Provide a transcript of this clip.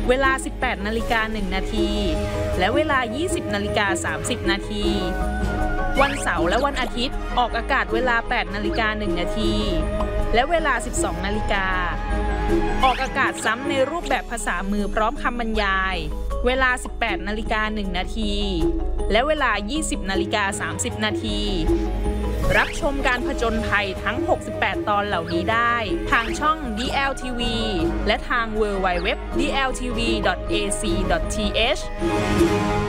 เวลา 18:01 นาทีและเวลา 20:30 นาทีวันเสาร์และวันอาทิตย์ออกอากาศเวลา 8:01 นาทีและเวลา 12 นาฬิกาออกอากาศซ้ำในรูปแบบภาษามือพร้อมคำบรรยายเวลา 18:01 นาทีและเวลา 20:30 นาทีรับชมการผจญภัยทั้ง 68 ตอนเหล่านี้ได้ทางช่อง DLTV และทาง www.dltv.ac.th